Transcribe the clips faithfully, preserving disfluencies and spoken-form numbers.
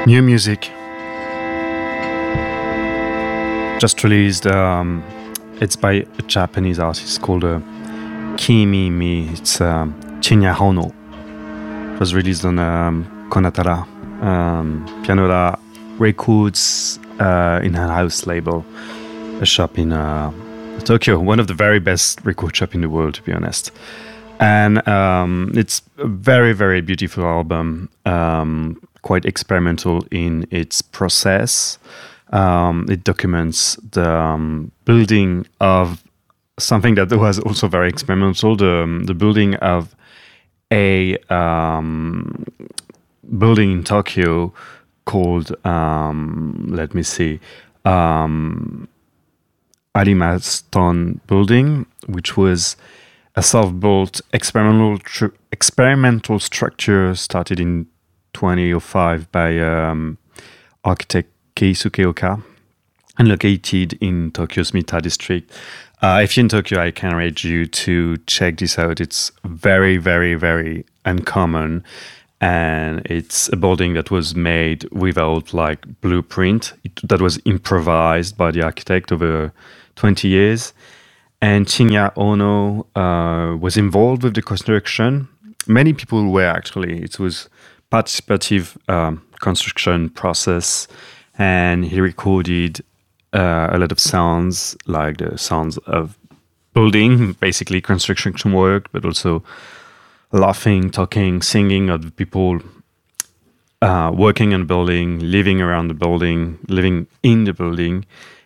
New music. Just released, um, it's by a Japanese artist called uh, Kimi Mi. It's um, Chinya Hono. It was released on um, Konatara um, Pianola Records uh, in her house label, a shop in uh, Tokyo, one of the very best record shop in the world, to be honest. And um, it's a very, very beautiful album, um, quite experimental in its process. Um, it documents the um, building of something that was also very experimental, the, um, the building of a um, building in Tokyo called, um, let me see, um, Arima Stone Building, which was a self-built experimental tr- experimental structure started in twenty oh five by um, architect Keisuke Oka and located in Tokyo's Mita district. Uh, if you're in Tokyo, I can encourage you to check this out. It's very, very, very uncommon. And it's a building that was made without like blueprint. It, that was improvised by the architect over twenty years. And Chinya Ono uh, was involved with the construction. Many people were actually. It was participative um, construction process. And he recorded uh, a lot of sounds, like the sounds of building, basically construction work, but also laughing, talking, singing of the people uh, working on the building, living around the building, living in the building.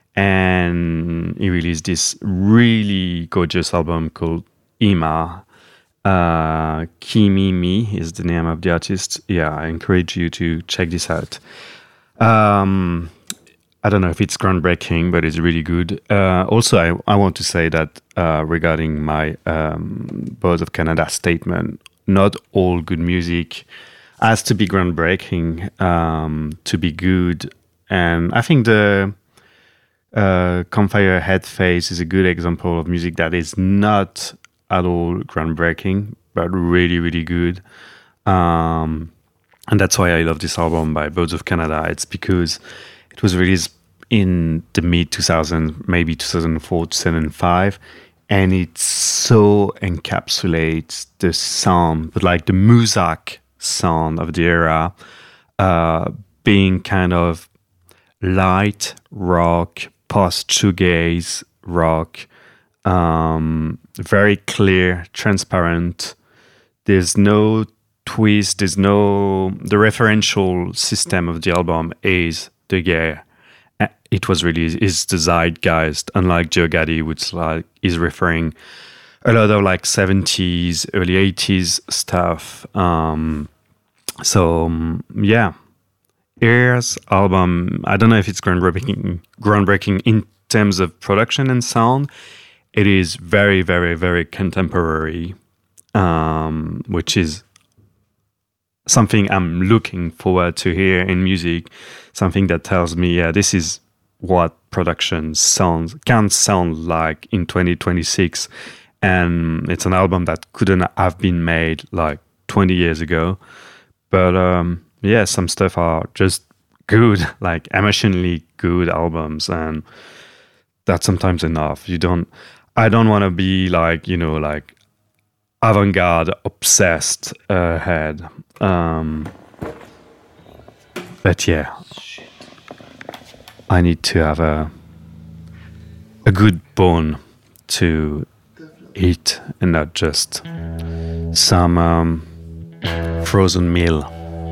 And he released this really gorgeous album called Ima. Uh, Kimi Mi is the name of the artist. Yeah, I encourage you to check this out. Um, I don't know if it's groundbreaking, but it's really good. Uh, also, I, I want to say that uh, regarding my um, Birds of Canada statement, not all good music has to be groundbreaking um, to be good. And I think the uh, Campfire Head Face is a good example of music that is not at all groundbreaking, but really, really good. Um, And that's why I love this album by Birds of Canada. It's because it was released in the mid two thousands, maybe two thousand four, two thousand five, and it so encapsulates the sound, but like the Muzak sound of the era, uh, being kind of light rock, post-shoegaze rock, um, very clear, transparent. There's no twist, there's no, the referential system of the album is the year it was released, is the zeitgeist, unlike Joe Gaddy, which like is referring a lot of like seventies, early eighties stuff. Um, so um, yeah, Air's album, I don't know if it's groundbreaking, groundbreaking in terms of production and sound. It is very, very, very contemporary, um, which is something I'm looking forward to hear in music, something that tells me, yeah, this is what production sounds can sound like in twenty twenty-six. And it's an album that couldn't have been made like twenty years ago. But um, yeah, some stuff are just good, like emotionally good albums. And that's sometimes enough. You don't, I don't want to be like, you know, like avant-garde obsessed uh, head. Um, but yeah, I need to have a a good bone to eat and not just some um, frozen meal.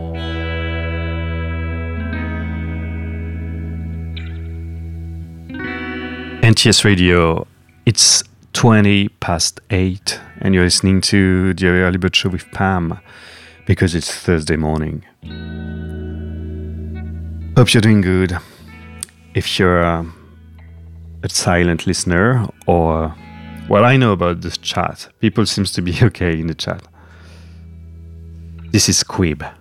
N T S Radio, it's twenty past eight, and you're listening to the Early Bird Show with Pam, because it's Thursday morning. Hope you're doing good. If you're uh, a silent listener, or, well, I know about this chat. People seems to be okay in the chat. This is Squib.